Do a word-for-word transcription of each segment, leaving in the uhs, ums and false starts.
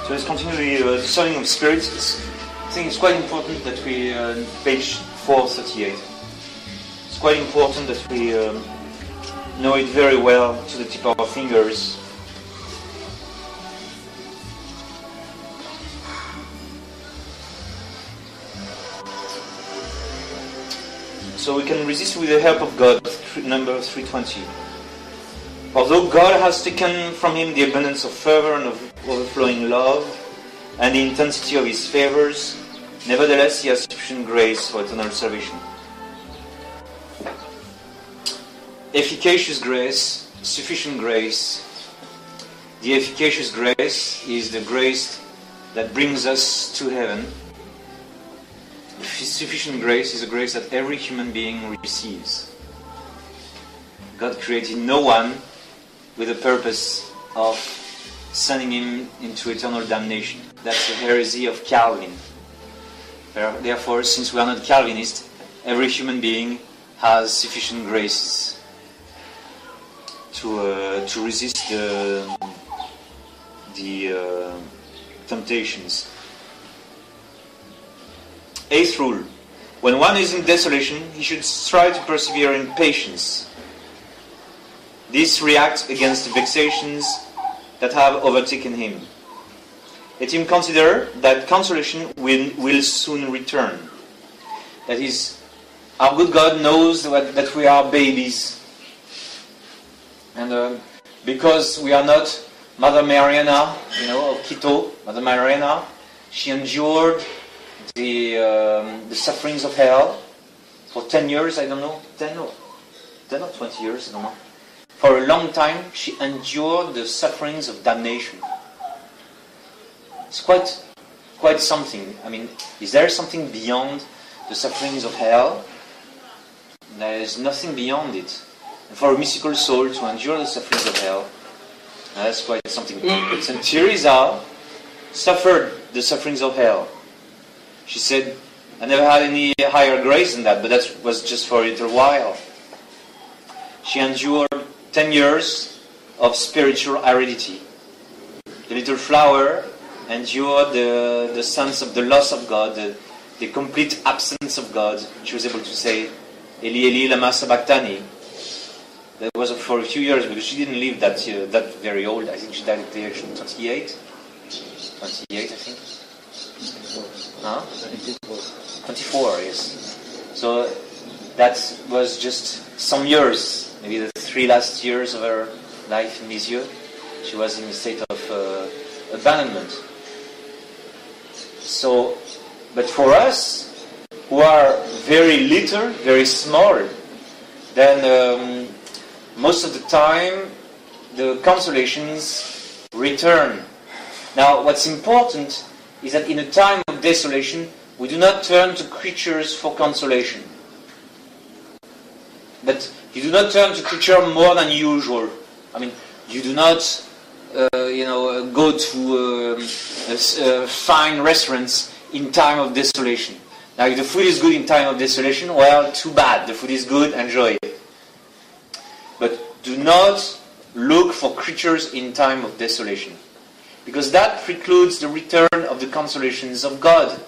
So let's continue the uh, discerning of spirits. I think it's quite important that we, uh, page four thirty-eight. It's quite important that we um, know it very well to the tip of our fingers. So we can resist with the help of God, number three twenty. Although God has taken from him the abundance of fervor and of overflowing love and the intensity of his favors, nevertheless he has sufficient grace for eternal salvation. Efficacious grace, sufficient grace. The efficacious grace is the grace that brings us to heaven. Sufficient grace is a grace that every human being receives. God created no one with the purpose of sending him into eternal damnation. That's the heresy of Calvin. Therefore, since we are not Calvinists, every human being has sufficient graces to uh, to resist the the uh, temptations. Eighth rule: when one is in desolation, he should strive to persevere in patience. This reacts against the vexations that have overtaken him. Let him consider that consolation will, will soon return. That is, our good God knows that, that we are babies. And uh, because we are not Mother Mariana, you know, of Quito, Mother Mariana, she endured the, um, the sufferings of hell for ten years, I don't know, ten or, ten or twenty years, I don't know. For a long time, she endured the sufferings of damnation. It's quite, quite something. I mean, is there something beyond the sufferings of hell? There is nothing beyond it. And for a mystical soul to endure the sufferings of hell, that's quite something. Saint Teresa suffered the sufferings of hell. She said, I never had any higher grace than that, but that was just for a little while. She endured ten years of spiritual aridity. The little flower endured the, the sense of the loss of God, the, the complete absence of God. She was able to say, Eli, Eli, lama sabachthani. That was for a few years, because she didn't live that uh, that very old. I think she died at the age of twenty-eight. twenty-eight, I think. Huh? twenty-four, yes. So that was just some years. Maybe the three last years of her life in Lisieux, she was in a state of uh, abandonment. So, but for us, who are very little, very small, then um, most of the time, the consolations return. Now, what's important is that in a time of desolation, we do not turn to creatures for consolation. But you do not turn to creature more than usual. I mean, you do not, uh, you know, go to uh, uh, fine restaurants in time of desolation. Now, if the food is good in time of desolation, well, too bad. The food is good, enjoy it. But do not look for creatures in time of desolation, because that precludes the return of the consolations of God.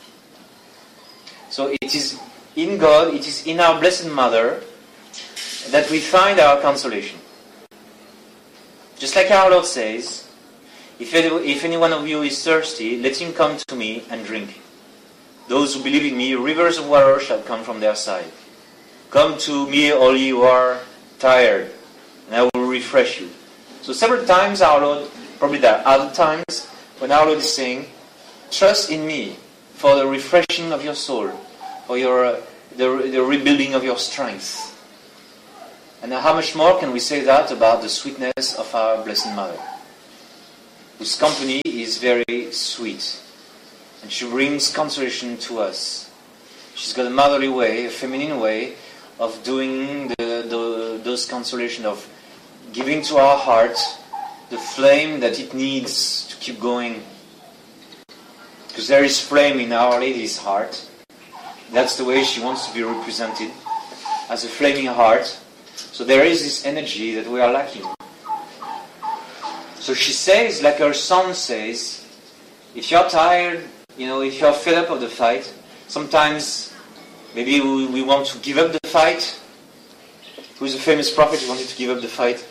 So it is in God, it is in our Blessed Mother, that we find our consolation. Just like our Lord says, if any, if any one of you is thirsty, let him come to me and drink. Those who believe in me, rivers of water shall come from their side. Come to me, all ye who are tired, and I will refresh you. So several times our Lord, probably there are other times, when our Lord is saying, trust in me for the refreshing of your soul, for your uh, the, the rebuilding of your strength. And how much more can we say that about the sweetness of our Blessed Mother, whose company is very sweet, and she brings consolation to us. She's got a motherly way, a feminine way of doing the, the, those consolation, of giving to our heart the flame that it needs to keep going. Because there is flame in Our Lady's heart. That's the way she wants to be represented, as a flaming heart. So there is this energy that we are lacking. So she says, like her son says, If you're tired, you know, if you're fed up of the fight, sometimes maybe we, we want to give up the fight. Who is a famous prophet who wanted to give up the fight?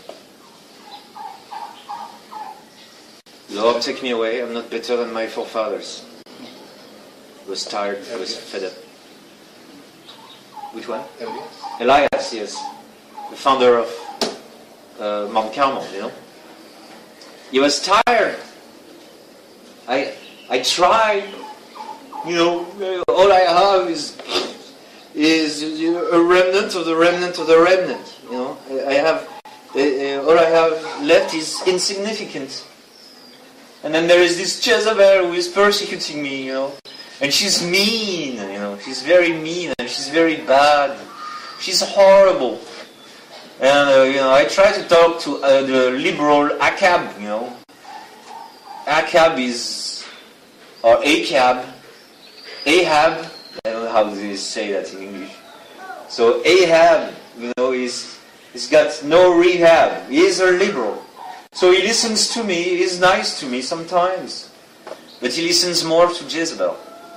Lord, take me away. I'm not better than my forefathers. He was tired. He was fed up. Which one? Elias. Elias, yes. The founder of uh, Mount Carmel, you know. He was tired. I I tried. You know, all I have is is you know, a remnant of the remnant of the remnant. You know, I have uh, all I have left is insignificant. And then there is this Jezebel who is persecuting me, you know. And she's mean, you know. She's very mean and she's very bad. She's horrible. And, uh, you know, I try to talk to uh, the liberal Achab, you know. Achab is, or Achab, Ahab, I don't know how they say that in English. So Ahab, you know, is, he's got no rehab. He is a liberal. So he listens to me, he's nice to me sometimes. But he listens more to Jezebel.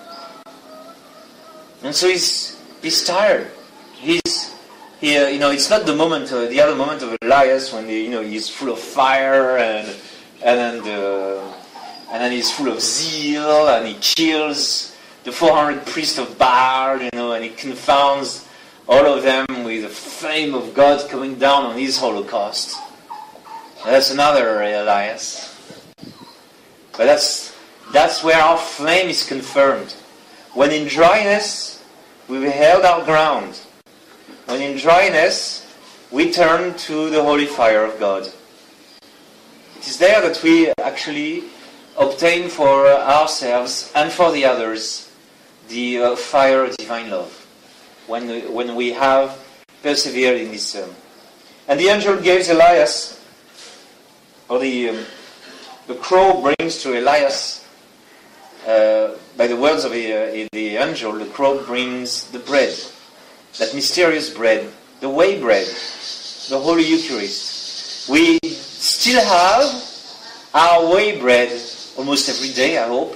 And so he's he's tired. He's he uh, you know, it's not the moment uh, the other moment of Elias when he, you know, he's full of fire and and then uh, and then he's full of zeal and he kills the four hundred priests of Baal, you know, and he confounds all of them with the flame of God coming down on his Holocaust. That's another Elias. But that's that's where our flame is confirmed. When in dryness, we held our ground. When in dryness, we turn to the holy fire of God. It is there that we actually obtain for ourselves and for the others the uh, fire of divine love. When we, when we have persevered in this. Um, and the angel gives Elias, or the um, the crow brings to Elias, uh, by the words of the, uh, the angel, the crow brings the bread, that mysterious bread, the way bread, the Holy Eucharist. We still have our way bread almost every day, I hope.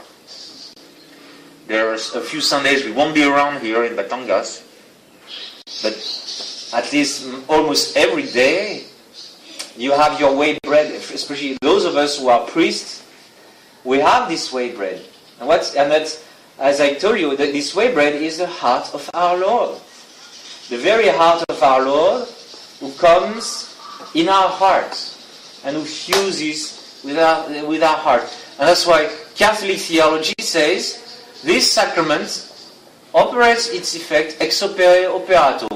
There's a few Sundays we won't be around here in Batangas, but at least almost every day you have your way bread, especially those of us who are priests. We have this way bread. And what's and that's, as I told you, that this way bread is the heart of our Lord. The very heart of our Lord who comes in our hearts and who fuses with our, with our heart. And that's why Catholic theology says this sacrament operates its effect ex opere operato.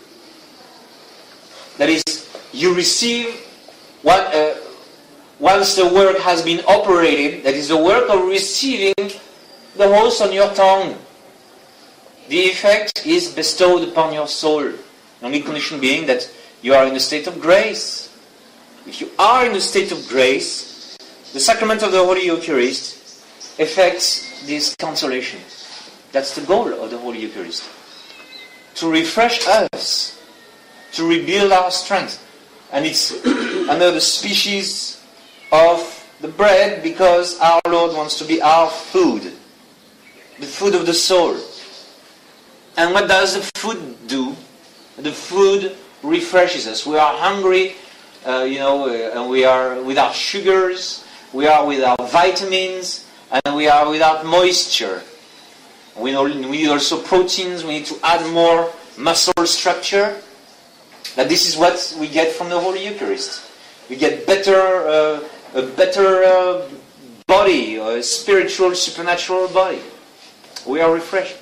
That is, you receive What, uh, once the work has been operated, that is the work of receiving the host on your tongue. The effect is bestowed upon your soul. The only condition being that you are in a state of grace. If you are in a state of grace, the sacrament of the Holy Eucharist effects this consolation. That's the goal of the Holy Eucharist. To refresh us, to rebuild our strength. And it's another species of the bread because our Lord wants to be our food. The food of the soul. And what does the food do? The food refreshes us. We are hungry, uh, you know, uh, and we are without sugars, we are without vitamins, and we are without moisture. We need also proteins, we need to add more muscle structure. That this is what we get from the Holy Eucharist. We get better, uh, a better uh, body, a spiritual, supernatural body. We are refreshed.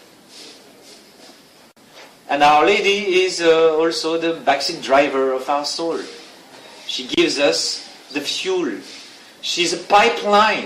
And Our Lady is uh, also the backseat driver of our soul. She gives us the fuel. She's a pipeline